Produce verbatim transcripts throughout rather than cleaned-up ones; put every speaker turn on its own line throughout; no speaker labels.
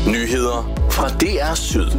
Nyheder fra D R Syd.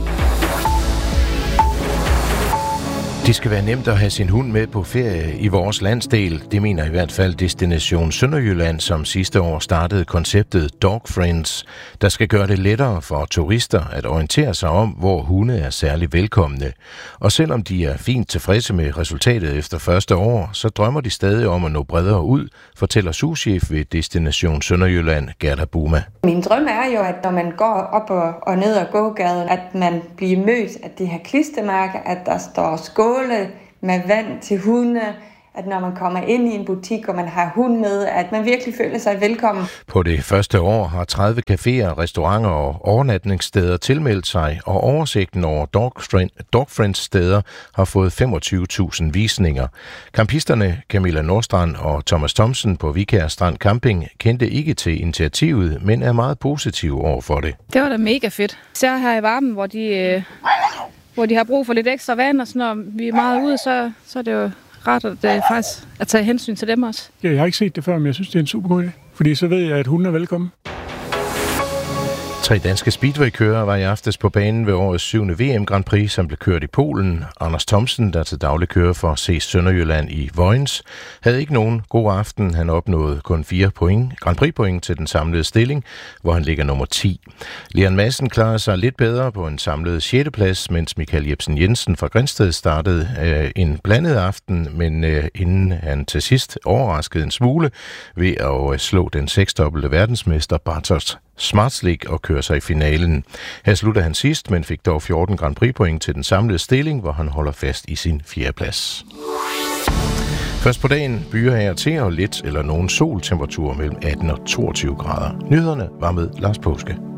Det skal være nemt at have sin hund med på ferie i vores landsdel. Det mener i hvert fald Destination Sønderjylland, som sidste år startede konceptet Dog Friends, der skal gøre det lettere for turister at orientere sig om, hvor hunde er særlig velkomne. Og selvom de er fint tilfredse med resultatet efter første år, så drømmer de stadig om at nå bredere ud, fortæller souschef ved Destination Sønderjylland, Gerda Buma.
Min drøm er jo, at når man går op og, og ned ad gågaden, at man bliver mødt af det her klistermærke, at der står skål med vand til hunde, at når man kommer ind i en butik, og man har hund med, at man virkelig føler sig velkommen.
På det første år har tredive caféer, restauranter og overnatningssteder tilmeldt sig, og oversigten over Dog Friends steder har fået femogtyve tusind visninger. Campisterne Camilla Nordstrand og Thomas Thomsen på Vikær Strand Camping kendte ikke til initiativet, men er meget positive over for det.
Det var da mega fedt. Så her i varmen, hvor de... Øh hvor de har brug for lidt ekstra vand, og så når vi er meget ude, så, så er det jo rart at, det faktisk, at tage hensyn til dem også.
Ja, jeg har ikke set det før, men jeg synes, det er en super god idé, fordi så ved jeg, at hunden er velkommen.
Tre danske speedway-kørere var i aftes på banen ved årets syvende V M Grand Prix, som blev kørt i Polen. Anders Thomsen, der til daglig kører for C Sønderjylland i Vojens, havde ikke nogen god aften. Han opnåede kun fire point, Grand Prix-point til den samlede stilling, hvor han ligger nummer ti. Leon Madsen klarede sig lidt bedre på en samlet sjette plads, mens Michael Jebsen Jensen fra Grindsted startede øh, en blandet aften, men øh, inden han til sidst overraskede en smule ved at øh, slå den seksdobbelte verdensmester Bartosz Smartlik og kører sig i finalen. Her slutter han sidst, men fik dog fjorten Grand Prix-point til den samlede stilling, hvor han holder fast i sin fjerde plads. Først på dagen byer her til og lidt eller nogen sol, temperatur mellem atten og toogtyve grader. Nyhederne var med Lars Påske.